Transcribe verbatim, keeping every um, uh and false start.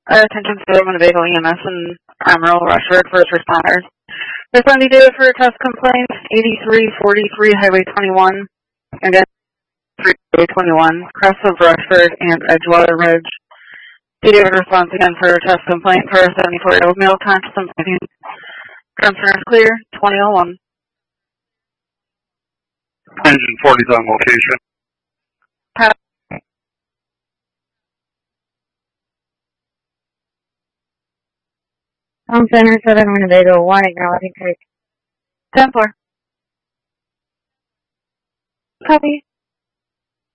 Our attention to Winnebago E M S and Emerald Rushford first responders. Responding data for test complaint eighty-three forty-three Highway twenty-one. Again, Highway twenty-one, crest of Rushford and Edgewater Ridge. Data response again for test complaint for a seventy-four-year-old male conscious and breathing. Concern is clear, twenty oh one. Engine forty is on location. Pat. Home Center, Southern Winnebago, one, acknowledging Creek. ten four. Copy.